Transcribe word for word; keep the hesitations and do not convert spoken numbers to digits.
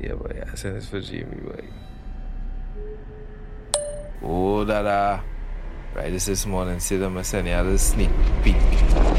Yeah, boy. I sent this for Jimmy, boy. Oh, Dada. Right, this is morning. See them, I send you a little sneak peek.